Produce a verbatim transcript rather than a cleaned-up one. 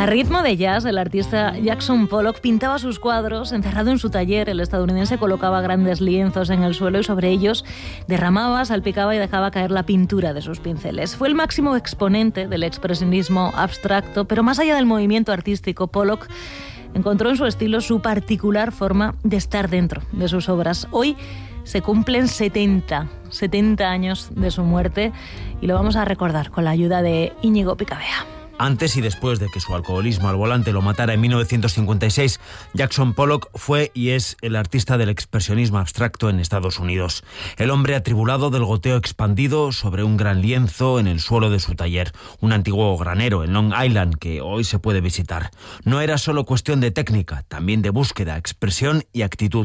A ritmo de jazz, el artista Jackson Pollock pintaba sus cuadros. Encerrado en su taller, el estadounidense colocaba grandes lienzos en el suelo y sobre ellos derramaba, salpicaba y dejaba caer la pintura de sus pinceles. Fue el máximo exponente del expresionismo abstracto, pero más allá del movimiento artístico, Pollock encontró en su estilo su particular forma de estar dentro de sus obras. Hoy se cumplen setenta, setenta años de su muerte y lo vamos a recordar con la ayuda de Íñigo Picabea. Antes y después de que su alcoholismo al volante lo matara en mil novecientos cincuenta y seis, Jackson Pollock fue y es el artista del expresionismo abstracto en Estados Unidos. El hombre atribulado del goteo expandido sobre un gran lienzo en el suelo de su taller, un antiguo granero en Long Island que hoy se puede visitar. No era solo cuestión de técnica, también de búsqueda, expresión y actitud.